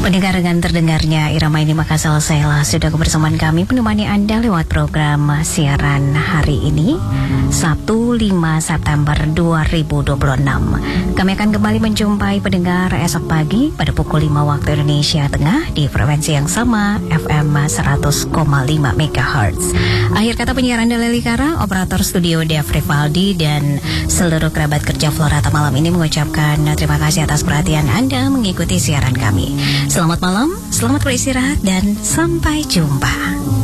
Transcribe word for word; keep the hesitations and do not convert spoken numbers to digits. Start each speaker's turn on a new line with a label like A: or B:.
A: Mendengar dengan terdengarnya irama ini maka selesailah sudah kebersamaan kami menemani Anda lewat program siaran hari ini Sabtu lima September dua ribu dua puluh enam. Kami akan kembali menjumpai pendengar esok pagi pada pukul lima waktu Indonesia Tengah di frekuensi yang sama F M seratus koma lima megahertz. Akhir kata penyiaran Leli Kara, operator studio Dev Rivaldi dan seluruh kerabat kerja Florata malam ini mengucapkan terima kasih atas perhatian Anda mengikuti siaran kami. Selamat malam, selamat beristirahat, dan sampai jumpa.